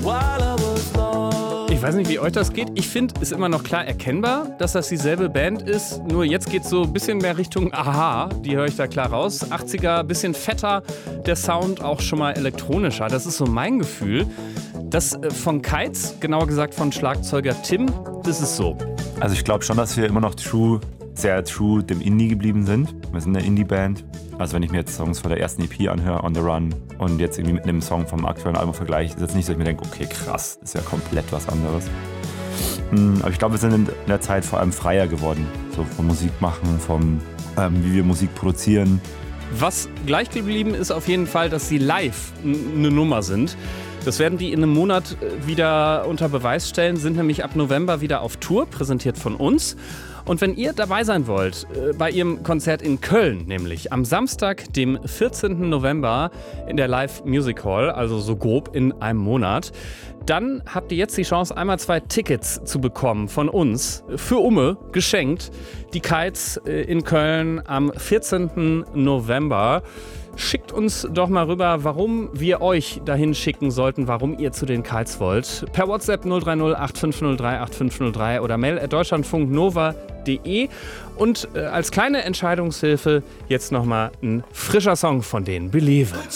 Ich weiß nicht, wie euch das geht. Ich finde, es ist immer noch klar erkennbar, dass das dieselbe Band ist. Nur jetzt geht es so ein bisschen mehr Richtung Aha. Die höre ich da klar raus. 80er, bisschen fetter. Der Sound auch schon mal elektronischer. Das ist so mein Gefühl. Das von Kites, genauer gesagt von Schlagzeuger Tim, das ist so. Also ich glaube schon, dass wir immer noch sehr true dem Indie geblieben sind. Wir sind eine Indie-Band. Also wenn ich mir jetzt Songs von der ersten EP anhöre, On The Run, und jetzt irgendwie mit einem Song vom aktuellen Album vergleiche, ist es jetzt nicht so, dass ich mir denke, okay, krass, ist ja komplett was anderes. Aber ich glaube, wir sind in der Zeit vor allem freier geworden. So vom Musikmachen, vom wie wir Musik produzieren. Was gleich geblieben ist auf jeden Fall, dass sie live eine Nummer sind. Das werden die in einem Monat wieder unter Beweis stellen, sind nämlich ab November wieder auf Tour, präsentiert von uns. Und wenn ihr dabei sein wollt, bei ihrem Konzert in Köln nämlich, am Samstag, dem 14. November in der Live Music Hall, also so grob in einem Monat, dann habt ihr jetzt die Chance, einmal 2 Tickets zu bekommen von uns, für Umme, geschenkt. Die Kites in Köln am 14. November. Schickt uns doch mal rüber, warum wir euch dahin schicken sollten, warum ihr zu den Kites wollt. Per WhatsApp 030 8503 8503 oder mail@deutschlandfunknova.de. Und als kleine Entscheidungshilfe jetzt nochmal ein frischer Song von denen, Believe It.